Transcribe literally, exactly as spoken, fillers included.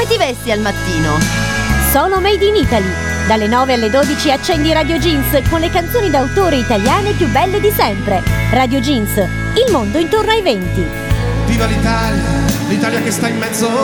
Come ti vesti al mattino? Sono Made in Italy. Dalle nove alle dodici accendi Radio Jeans con le canzoni d'autore italiane più belle di sempre. Radio Jeans, il mondo intorno ai venti. Viva l'Italia, l'Italia che sta in mezzo